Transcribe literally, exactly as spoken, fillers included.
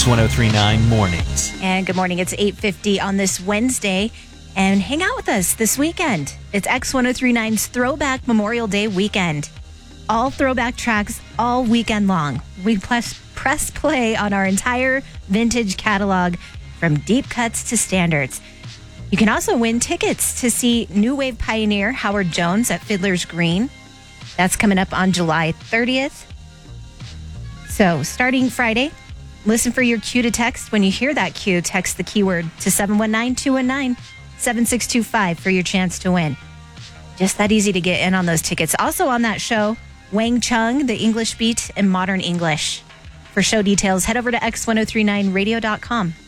X ten thirty-nine Mornings. And good morning. It's eight fifty on this Wednesday. And hang out with us this weekend. It's X ten thirty-nine's Throwback Memorial Day weekend. All throwback tracks all weekend long. We press, press play on our entire vintage catalog from deep cuts to standards. You can also win tickets to see new wave pioneer Howard Jones at Fiddler's Green. That's coming up on July thirtieth. So starting Friday, listen for your cue to text. When you hear that cue, text the keyword to seven one nine, two one nine, seven six two five for your chance to win. Just that easy to get in on those tickets. Also on that show, Wang Chung, the English Beat and Modern English. For show details, head over to X ten thirty-nine radio dot com.